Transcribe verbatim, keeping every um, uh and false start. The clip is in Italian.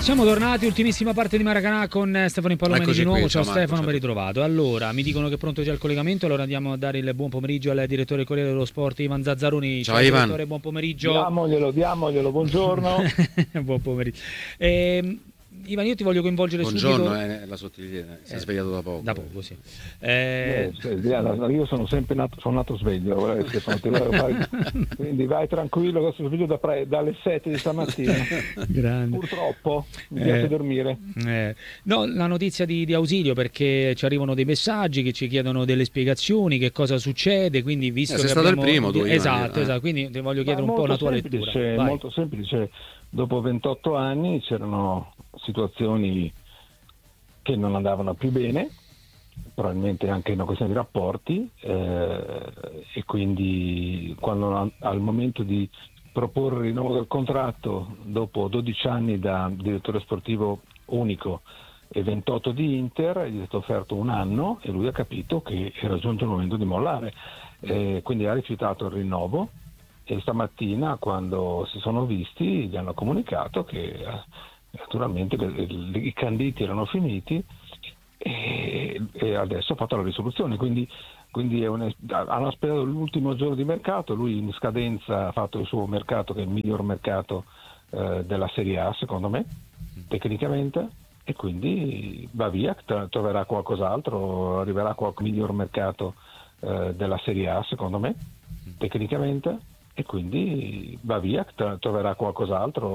Siamo tornati, ultimissima parte di Maracanã con Stefano Impallomeni Eccoci di nuovo. qui, Ciao ciao Stefano, Marco, ben ciao. ritrovato. Allora, mi dicono che è pronto già il collegamento, allora andiamo a dare il buon pomeriggio al direttore del Corriere dello Sport, Ivan Zazzaroni. Ciao Ciao Ivan. direttore, buon pomeriggio. Diamoglielo, diamoglielo, buongiorno. Buon pomeriggio. Ehm, Ivan, io ti voglio coinvolgere Buongiorno, subito. è la sottigliera, si è Eh, svegliato da poco. Da poco, sì. Eh, Eh, Diana, io sono sempre nato, sono nato sveglio, guarda, Stefano, ti voglio fare- quindi vai tranquillo che sono sveglio da pre- dalle sette di stamattina. grande. Purtroppo mi Eh. piace dormire. Eh, no, la notizia di, di ausilio, perché ci arrivano dei messaggi che ci chiedono delle spiegazioni, che cosa succede, quindi visto Eh, sei che stato il abbiamo... primo tu, Ivan, esatto, eh. esatto, quindi ti voglio Ma chiedere un po' molto la tua semplice, lettura. Vai. molto semplice. Dopo ventotto anni c'erano situazioni che non andavano più bene, probabilmente anche una questione di rapporti, eh, e quindi quando al momento di proporre il rinnovo del contratto dopo dodici anni da direttore sportivo unico e ventotto di Inter, gli è stato offerto un anno e lui ha capito che era giunto il momento di mollare, eh, quindi ha rifiutato il rinnovo e stamattina quando si sono visti gli hanno comunicato che eh, naturalmente le- le- i canditi erano finiti e, e adesso ha fatto la risoluzione, quindi, quindi è un, hanno aspettato l'ultimo giorno di mercato, lui in scadenza ha fatto il suo mercato che è il miglior mercato eh, della Serie A secondo me, tecnicamente, e quindi va via, tro- troverà qualcos'altro, arriverà qualche miglior mercato eh, della Serie A secondo me, tecnicamente, e quindi va via, tro- troverà qualcos'altro.